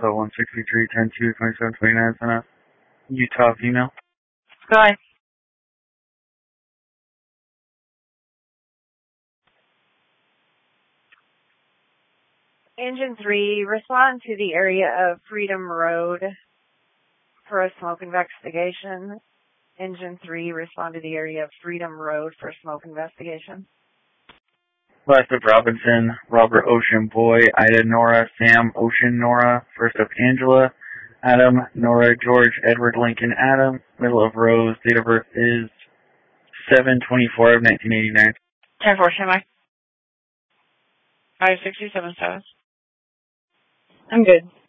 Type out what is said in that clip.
Alpha 163 10-2 2729 Center, Utah female. Go ahead. Engine 3, respond to the area of Freedom Road for a smoke investigation. Engine 3, respond to the area of Freedom Road for a smoke investigation. Last of Robinson, Robert Ocean Boy, Ida Nora, Sam Ocean Nora, first of Angela, Adam, Nora, George, Edward Lincoln, Adam, middle of Rose, date of birth is 7/24 of 1989. 10-4, semi. 567 status. I'm good.